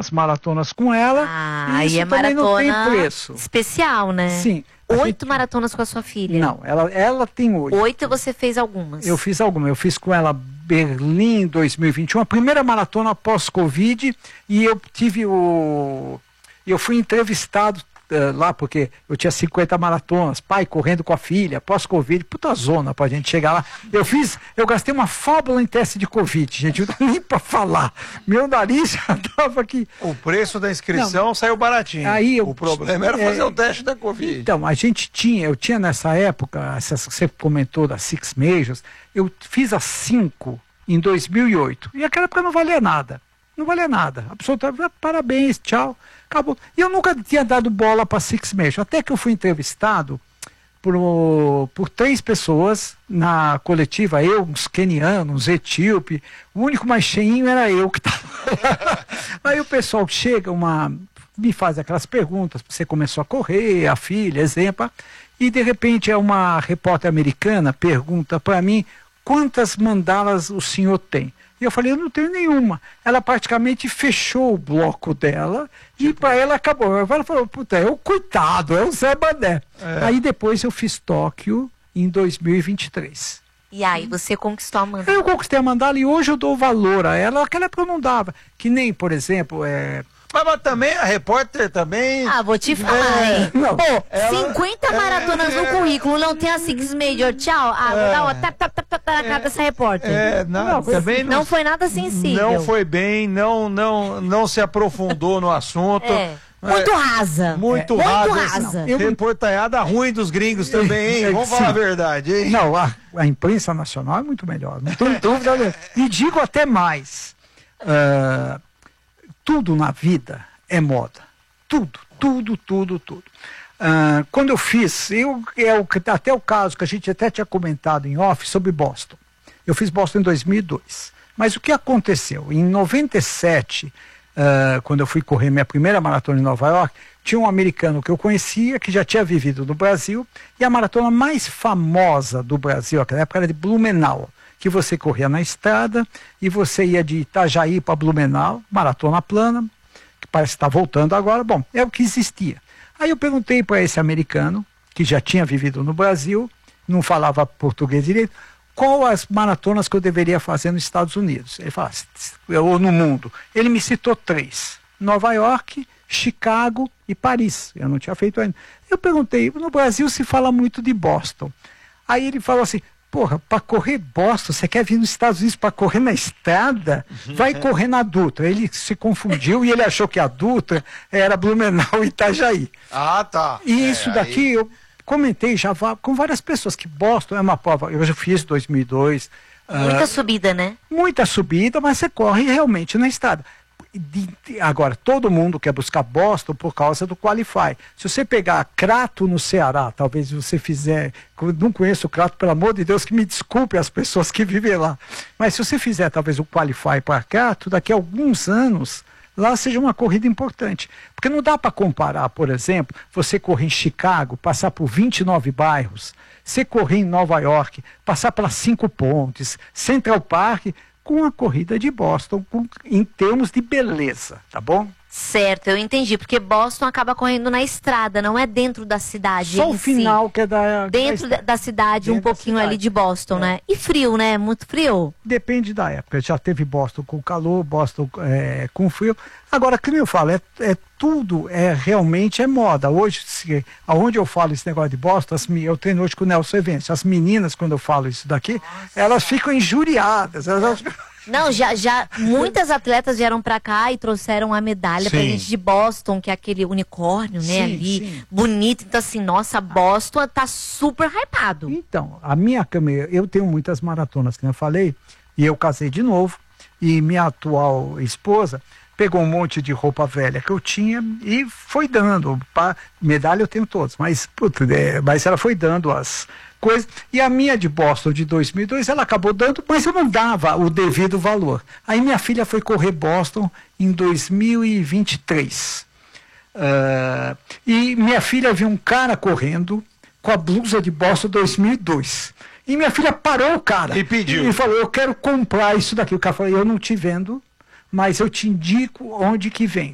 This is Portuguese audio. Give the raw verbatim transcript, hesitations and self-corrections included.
as maratonas com ela. Ah, e isso aí é também não tem maratona preço. especial, né? Sim. Oito gente... maratonas com a sua filha? Não, ela, ela tem oito. Oito você fez algumas? Eu fiz algumas. Eu fiz com ela Berlim dois mil e vinte e um, a primeira maratona pós-Covid, e eu tive o... Eu fui entrevistado uh, lá, porque eu tinha cinquenta maratonas, pai correndo com a filha, pós-Covid, puta zona pra gente chegar lá. Eu fiz, eu gastei uma fábula em teste de Covid, gente, não dá nem pra falar. Meu nariz já tava aqui. O preço da inscrição não, saiu baratinho. Aí eu, o problema era fazer é, o teste da Covid. Então, a gente tinha, eu tinha nessa época, essas, você comentou das Six Majors, eu fiz as cinco em dois mil e oito, e naquela época não valia nada. Não valia nada, absolutamente, parabéns, tchau, acabou. E eu nunca tinha dado bola para Six Major, até que eu fui entrevistado por, por três pessoas na coletiva, eu, uns quenianos, uns etíope, o único mais cheinho era eu que estava lá. Aí o pessoal chega, uma, me faz aquelas perguntas, você começou a correr, a filha, exemplo, e de repente é uma repórter americana pergunta para mim, quantas mandalas o senhor tem? E eu falei, eu não tenho nenhuma. Ela praticamente fechou o bloco dela e para ela acabou. Ela falou, puta, é o coitado, é o Zé Mané. É. Aí depois eu fiz Tóquio em dois mil e vinte e três. E aí você conquistou a mandala? Eu conquistei a mandala e hoje eu dou valor a ela. Naquela época eu não dava. Que nem, por exemplo, é... Mas, mas também, a repórter também... Ah, vou te falar, é, hein? não, Pô, ela, cinquenta maratonas é, no currículo, não tem a Six Major, tchau. Ah, vou é, dar uma tap, tap, tap, tap na cara dessa repórter. É, não, não, também não, não foi nada sensível. Não foi bem, não, não, não se aprofundou no assunto. É. Muito rasa. Muito é. rasa. Muito rasa. Eu... Reportaiada ruim dos gringos também, hein? Vamos falar a verdade, hein? Não, a, a imprensa nacional é muito melhor. Não tenho dúvida. E digo até mais. Uh, tudo na vida é moda. Tudo, tudo, tudo, tudo. Uh, quando eu fiz, eu, é o, até o caso que a gente até tinha comentado em off sobre Boston. Eu fiz Boston em dois mil e dois. Mas o que aconteceu? Em noventa e sete... Uh, quando eu fui correr minha primeira maratona em Nova York, tinha um americano que eu conhecia, que já tinha vivido no Brasil, e a maratona mais famosa do Brasil, naquela época, era de Blumenau, que você corria na estrada e você ia de Itajaí para Blumenau, maratona plana, que parece que está voltando agora, bom, é o que existia. Aí eu perguntei para esse americano, que já tinha vivido no Brasil, não falava português direito, qual as maratonas que eu deveria fazer nos Estados Unidos? Ele falou, ou no mundo. Ele me citou três. Nova York, Chicago e Paris. Eu não tinha feito ainda. Eu perguntei, no Brasil se fala muito de Boston. Aí ele falou assim, porra, para correr Boston, você quer vir nos Estados Unidos para correr na estrada? Vai correr na Dutra. Ele se confundiu e ele achou que a Dutra era Blumenau e Itajaí. Ah, tá. E é, isso daqui... Aí... eu comentei já com várias pessoas que Boston é uma prova, eu já fiz em dois mil e dois. Muita uh, subida, né? Muita subida, mas você corre realmente na estrada. De, de, agora, todo mundo quer buscar Boston por causa do Qualify. Se você pegar Crato no Ceará, talvez você fizer, não conheço o Crato, pelo amor de Deus, que me desculpe as pessoas que vivem lá. Mas se você fizer talvez o Qualify para Crato, daqui a alguns anos... lá seja uma corrida importante. Porque não dá para comparar, por exemplo, você correr em Chicago, passar por vinte e nove bairros, você correr em Nova York, passar pelas cinco pontes, Central Park, com a corrida de Boston, com, em termos de beleza, tá bom? Certo, eu entendi, porque Boston acaba correndo na estrada, não é dentro da cidade. Só o final si. que é da... Dentro da, da cidade, dentro um pouquinho cidade. ali de Boston, é. né? E frio, né? Muito frio. Depende da época, já teve Boston com calor, Boston é, com frio. Agora, como eu falo, é, é tudo, é realmente é moda. Hoje, se, aonde eu falo esse negócio de Boston, as, eu treino hoje com o Nelson Evêncio, as meninas, quando eu falo isso daqui, Nossa. elas ficam injuriadas, elas... Não, já, já muitas atletas vieram pra cá e trouxeram a medalha sim. pra gente de Boston, que é aquele unicórnio, né, sim, ali, sim. bonito. Então assim, nossa, Boston tá super hypado. Então, a minha câmera, eu tenho muitas maratonas, que eu falei, e eu casei de novo, e minha atual esposa pegou um monte de roupa velha que eu tinha e foi dando, pra, medalha eu tenho todas, mas, putz, é, mas ela foi dando as... coisa. E a minha de Boston de dois mil e dois, ela acabou dando, mas eu não dava o devido valor. Aí minha filha foi correr Boston em dois mil e vinte e três. Uh, e minha filha viu um cara correndo com a blusa de Boston dois mil e dois. E minha filha parou o cara. E pediu. E falou, eu quero comprar isso daqui. O cara falou, eu não te vendo, mas eu te indico onde que vem.